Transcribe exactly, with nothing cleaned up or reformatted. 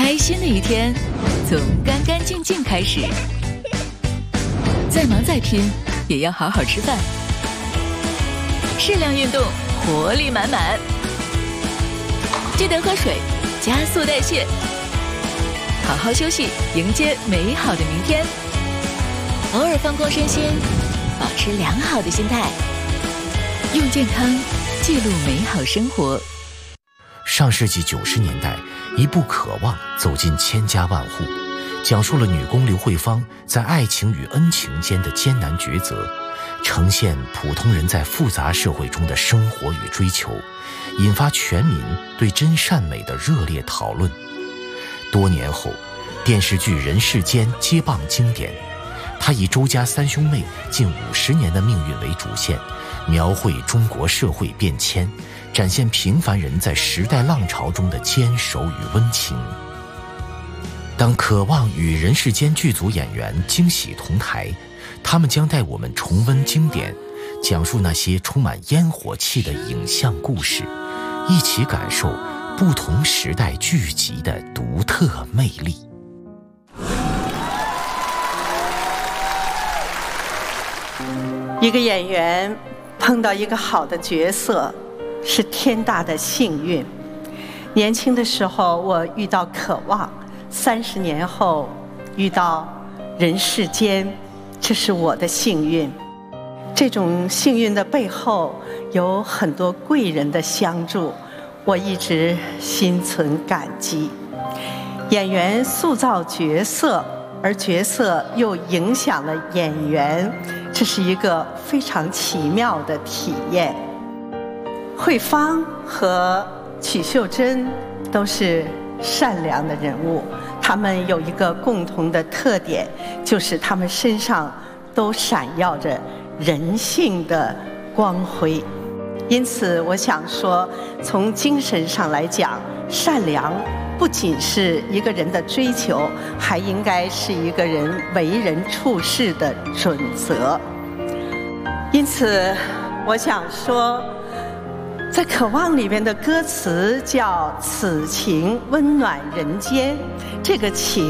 开心的一天从干干净净开始，再忙再拼也要好好吃饭，适量运动，活力满满。记得喝水，加速代谢，好好休息，迎接美好的明天。偶尔放空身心，保持良好的心态，用健康记录美好生活。 上世纪九十年代，一部《渴望》走进千家万户，讲述了女工刘慧芳在爱情与恩情间的艰难抉择，呈现普通人在复杂社会中的生活与追求，引发全民对真善美的热烈讨论。多年后，电视剧《人世间》接棒经典，它以周家三兄妹近五十年的命运为主线，描绘中国社会变迁，展现平凡人在时代浪潮中的坚守与温情。当《渴望》与《人世间》剧组演员惊喜同台，他们将带我们重温经典，讲述那些充满烟火气的影像故事，一起感受不同时代剧集的独特魅力。 一个演员碰到一个好的角色是天大的幸运。年轻的时候我遇到渴望，三十年后遇到人世间，这是我的幸运。这种幸运的背后有很多贵人的相助，我一直心存感激。演员塑造角色，而角色又影响了演员，这是一个非常奇妙的体验。慧芳和曲秀珍都是善良的人物，他们有一个共同的特点，就是他们身上都闪耀着人性的光辉。因此我想说，从精神上来讲，善良不仅是一个人的追求，还应该是一个人为人处事的准则。因此我想说，在《渴望》里面的歌词叫此情温暖人间，这个情